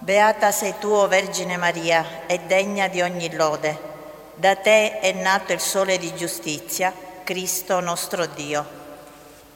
Beata sei tu, o Vergine Maria, e degna di ogni lode. Da te è nato il Sole di giustizia, Cristo nostro Dio.